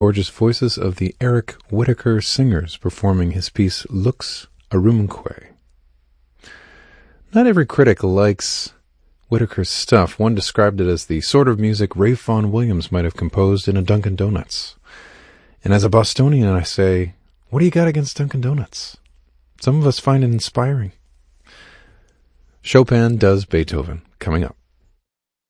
Gorgeous voices of the Eric Whitacre Singers performing his piece Lux Arumque. Not every critic likes Whitacre's stuff. One described it as the sort of music Ray Vaughan Williams might have composed in a Dunkin' Donuts. And as a Bostonian, I say, what do you got against Dunkin' Donuts? Some of us find it inspiring. Chopin does Beethoven, coming up.